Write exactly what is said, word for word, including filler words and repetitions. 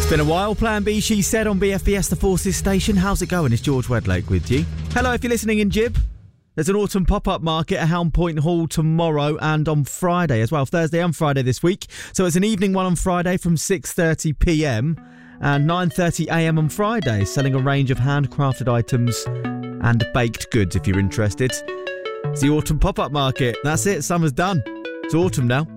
It's been a while, Plan B, she said, on B F B S, the Forces station. How's it going? It's George Wedlake with you. Hello, if you're listening in Jib. There's an autumn pop-up market at Helm Point Hall tomorrow and on Friday as well, Thursday and Friday this week. So it's an evening one on Friday from six thirty p m and nine thirty a m on Friday, selling a range of handcrafted items and baked goods if you're interested. It's the autumn pop-up market. That's it, summer's done. It's autumn now.